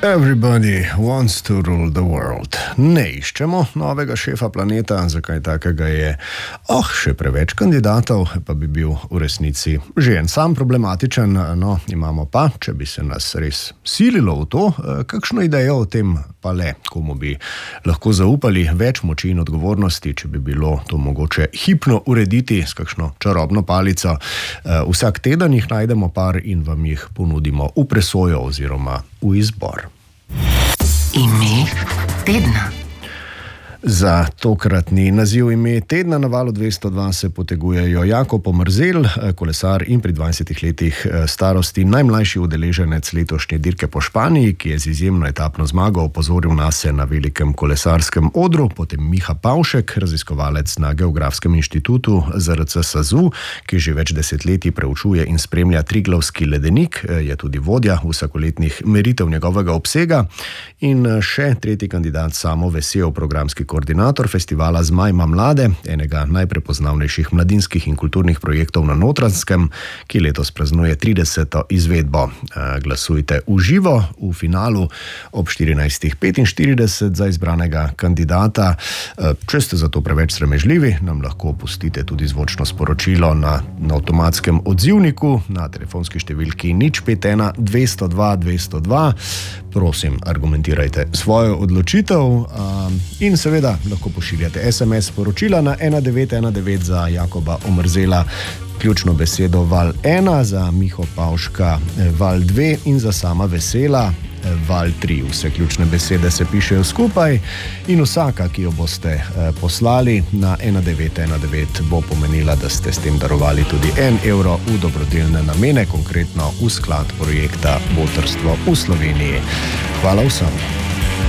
Everybody wants to rule the world. Ne iščemo novega šefa planeta, zakaj takega je še preveč kandidatov, pa bi bil v resnici že en sam problematičen. No, imamo pa, če bi se nas res sililo v to, kakšno idejo o tem pa le, komu bi lahko zaupali več moči in odgovornosti, če bi bilo to mogoče hipno urediti s kakšno čarobno palico. Vsak teden jih najdemo par in vam jih ponudimo v presojo oziroma v izbor. Ime tedna. Za tokratni naziv ime tedna na Valu 202 se potegujejo Jakob Omerzel, kolesar in pri 20 letih starosti najmlajši udeleženec letošnje dirke po Španiji, ki je z izjemno etapno zmago opozoril nase na velikem kolesarskem odru, potem Miha Pavšek, raziskovalec na Geografskem inštitutu ZRC SAZU, ki že več desetletij preučuje in spremlja Triglavski ledenik, je tudi vodja vsakoletnih meritev njegovega obsega, in še tretji kandidat Samo Vesel, programski koordinator festivala Zmaj ima mlade, enega najprepoznavnejših mladinskih in kulturnih projektov na Notranjskem, ki letos praznuje 30. izvedbo. Glasujte v živo v finalu ob 14.45 za izbranega kandidata. Če ste zato preveč sramežljivi, nam lahko pustite tudi zvočno sporočilo na avtomatskem odzivniku na telefonski številki 051 202 202. Prosim, argumentirajte svojo odločitev in seveda lahko pošiljate SMS sporočila na 1919 za Jakoba Omerzela, ključno besedo val 1, za Miho Pavška val 2 in za Sama Vesela val 3. Vse ključne besede se pišejo skupaj in vsaka, ki jo boste poslali na 1919, bo pomenila, da ste s tem darovali tudi €1 v dobrodelne namene, konkretno v sklad projekta Botrstvo v Sloveniji. Hvala vsem.